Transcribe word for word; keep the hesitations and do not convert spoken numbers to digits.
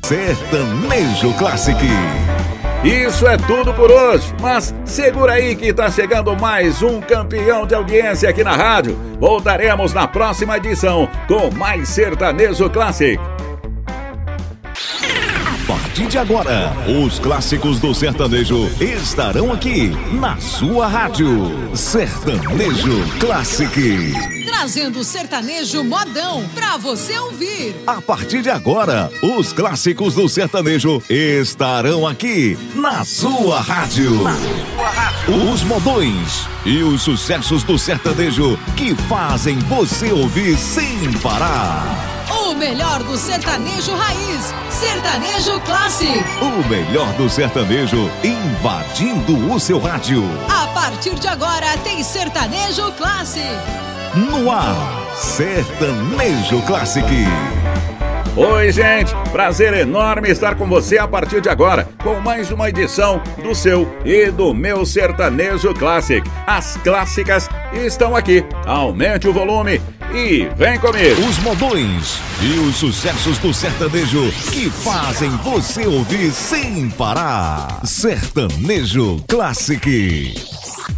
Sertanejo Classic. Isso é tudo por hoje, mas segura aí que tá chegando mais um campeão de audiência aqui na rádio. Voltaremos na próxima edição com mais Sertanejo Classic. A partir de agora, os clássicos do sertanejo estarão aqui na sua rádio. Sertanejo Classic. Trazendo o sertanejo modão pra você ouvir. A partir de agora, os clássicos do sertanejo estarão aqui na sua rádio. Na sua rádio. Os modões e os sucessos do sertanejo que fazem você ouvir sem parar. O melhor do sertanejo raiz, Sertanejo Classic. O melhor do sertanejo invadindo o seu rádio. A partir de agora tem Sertanejo Classic. No ar, Sertanejo Classic. Oi, gente, prazer enorme estar com você a partir de agora com mais uma edição do seu e do meu Sertanejo Classic. As clássicas estão aqui, aumente o volume e vem comigo. Os modões e os sucessos do sertanejo que fazem você ouvir sem parar. Sertanejo Classic.